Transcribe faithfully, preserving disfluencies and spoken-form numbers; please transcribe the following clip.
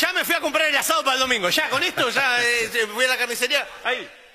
Ya me fui a comprar el asado para el domingo. Ya, con esto, ya eh, fui a la carnicería. Ahí.